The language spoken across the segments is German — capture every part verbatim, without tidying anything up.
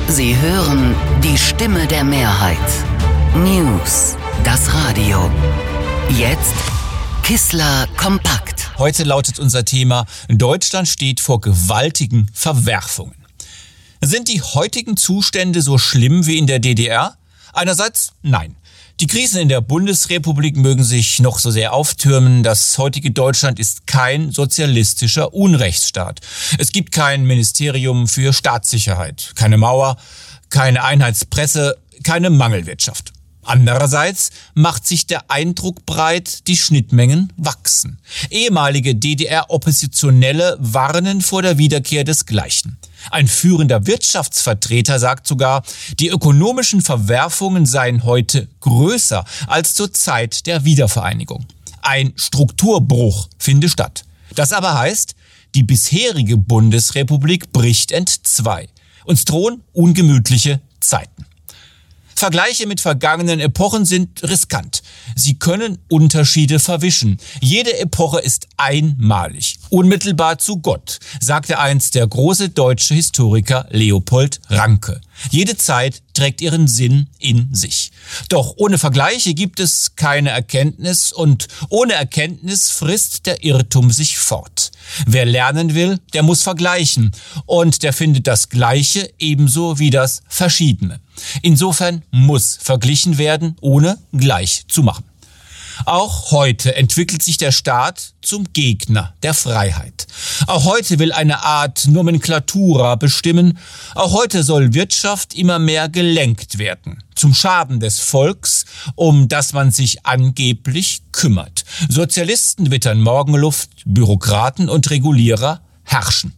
Sie hören die Stimme der Mehrheit. News, das Radio. Jetzt Kissler kompakt. Heute lautet unser Thema: Deutschland steht vor gewaltigen Verwerfungen. Sind die heutigen Zustände so schlimm wie in der D D R? Einerseits nein. Die Krisen in der Bundesrepublik mögen sich noch so sehr auftürmen. Das heutige Deutschland ist kein sozialistischer Unrechtsstaat. Es gibt kein Ministerium für Staatssicherheit, keine Mauer, keine Einheitspresse, keine Mangelwirtschaft. Andererseits macht sich der Eindruck breit, die Schnittmengen wachsen. Ehemalige D D R-Oppositionelle warnen vor der Wiederkehr desgleichen. Ein führender Wirtschaftsvertreter sagt sogar, die ökonomischen Verwerfungen seien heute größer als zur Zeit der Wiedervereinigung. Ein Strukturbruch finde statt. Das aber heißt, die bisherige Bundesrepublik bricht entzwei. Uns drohen ungemütliche Zeiten. Vergleiche mit vergangenen Epochen sind riskant. Sie können Unterschiede verwischen. Jede Epoche ist einmalig, unmittelbar zu Gott, sagte einst der große deutsche Historiker Leopold Ranke. Jede Zeit trägt ihren Sinn in sich. Doch ohne Vergleiche gibt es keine Erkenntnis und ohne Erkenntnis frisst der Irrtum sich fort. Wer lernen will, der muss vergleichen und der findet das Gleiche ebenso wie das Verschiedene. Insofern muss verglichen werden, ohne gleich zu machen. Auch heute entwickelt sich der Staat zum Gegner der Freiheit. Auch heute will eine Art Nomenklatura bestimmen. Auch heute soll Wirtschaft immer mehr gelenkt werden. Zum Schaden des Volks, um das man sich angeblich kümmert. Sozialisten wittern Morgenluft, Bürokraten und Regulierer herrschen.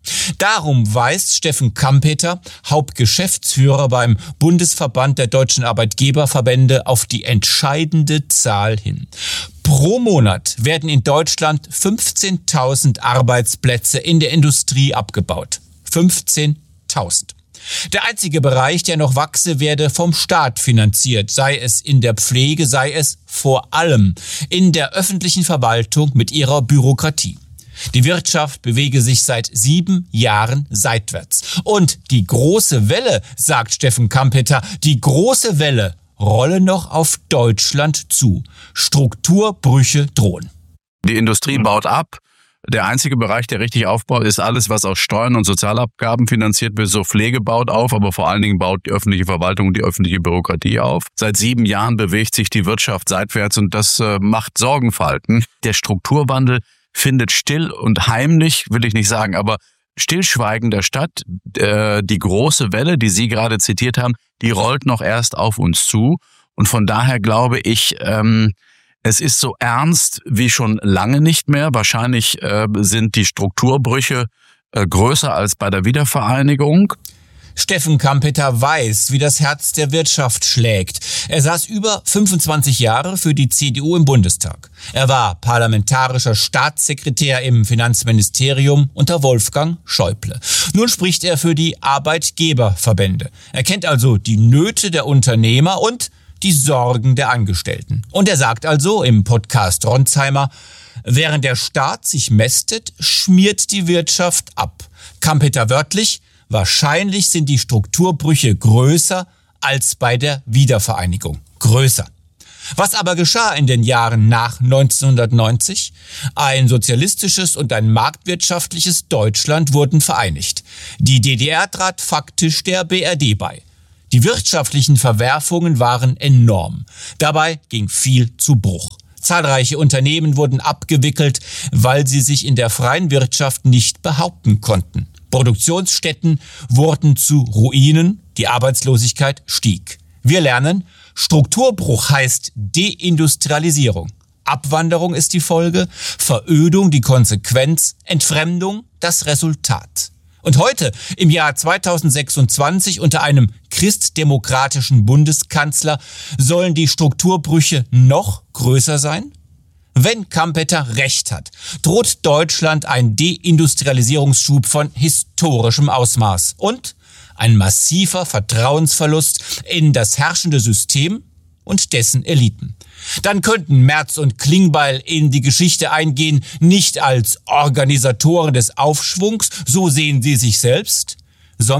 Darum weist Steffen Kampeter, Hauptgeschäftsführer beim Bundesverband der deutschen Arbeitgeberverbände, auf die entscheidende Zahl hin. Pro Monat werden in Deutschland fünfzehntausend Arbeitsplätze in der Industrie abgebaut. fünfzehntausend. Der einzige Bereich, der noch wachse, werde vom Staat finanziert, sei es in der Pflege, sei es vor allem in der öffentlichen Verwaltung mit ihrer Bürokratie. Die Wirtschaft bewege sich seit sieben Jahren seitwärts. Und die große Welle, sagt Steffen Kampeter, die große Welle rolle noch auf Deutschland zu. Strukturbrüche drohen. Die Industrie baut ab. Der einzige Bereich, der richtig aufbaut, ist alles, was aus Steuern und Sozialabgaben finanziert wird. So Pflege baut auf, aber vor allen Dingen baut die öffentliche Verwaltung und die öffentliche Bürokratie auf. Seit sieben Jahren bewegt sich die Wirtschaft seitwärts und das äh, macht Sorgenfalten. Der Strukturwandel findet still und heimlich, will ich nicht sagen, aber stillschweigender statt. Äh, die große Welle, die Sie gerade zitiert haben, die rollt noch erst auf uns zu. Und von daher glaube ich, ähm, es ist so ernst wie schon lange nicht mehr. Wahrscheinlich äh, sind die Strukturbrüche äh, größer als bei der Wiedervereinigung. Steffen Kampeter weiß, wie das Herz der Wirtschaft schlägt. Er saß über fünfundzwanzig Jahre für die C D U im Bundestag. Er war parlamentarischer Staatssekretär im Finanzministerium unter Wolfgang Schäuble. Nun spricht er für die Arbeitgeberverbände. Er kennt also die Nöte der Unternehmer und die Sorgen der Angestellten. Und er sagt also im Podcast Ronsheimer: Während der Staat sich mästet, schmiert die Wirtschaft ab. Kampeter wörtlich: Wahrscheinlich sind die Strukturbrüche größer als bei der Wiedervereinigung. Größer. Was aber geschah in den Jahren nach neunzehnhundertneunzig? Ein sozialistisches und ein marktwirtschaftliches Deutschland wurden vereinigt. Die D D R trat faktisch der B R D bei. Die wirtschaftlichen Verwerfungen waren enorm. Dabei ging viel zu Bruch. Zahlreiche Unternehmen wurden abgewickelt, weil sie sich in der freien Wirtschaft nicht behaupten konnten. Produktionsstätten wurden zu Ruinen, die Arbeitslosigkeit stieg. Wir lernen, Strukturbruch heißt Deindustrialisierung. Abwanderung ist die Folge, Verödung die Konsequenz, Entfremdung das Resultat. Und heute, im Jahr zweitausendsechsundzwanzig, unter einem christdemokratischen Bundeskanzler, sollen die Strukturbrüche noch größer sein? Wenn Kampeter recht hat, droht Deutschland ein Deindustrialisierungsschub von historischem Ausmaß und ein massiver Vertrauensverlust in das herrschende System und dessen Eliten. Dann könnten Merz und Klingbeil in die Geschichte eingehen, nicht als Organisatoren des Aufschwungs, so sehen sie sich selbst, sondern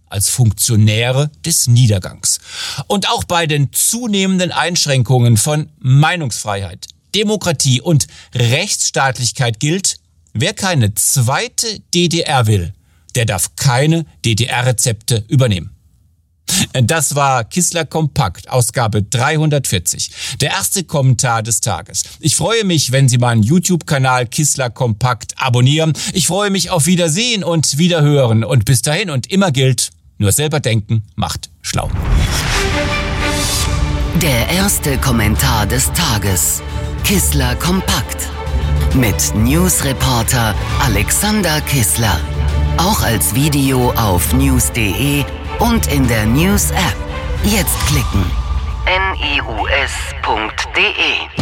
als Funktionäre des Niedergangs. Und auch bei den zunehmenden Einschränkungen von Meinungsfreiheit, Demokratie und Rechtsstaatlichkeit gilt, wer keine zweite D D R will, der darf keine D D R-Rezepte übernehmen. Das war Kissler Kompakt, Ausgabe dreihundertvierzig. Der erste Kommentar des Tages. Ich freue mich, wenn Sie meinen YouTube-Kanal Kissler Kompakt abonnieren. Ich freue mich auf Wiedersehen und Wiederhören. Und bis dahin und immer gilt, nur selber denken macht schlau. Der erste Kommentar des Tages. Kissler Kompakt. Mit Newsreporter Alexander Kissler. Auch als Video auf news punkt de und in der News-App. Jetzt klicken. N I U S punkt de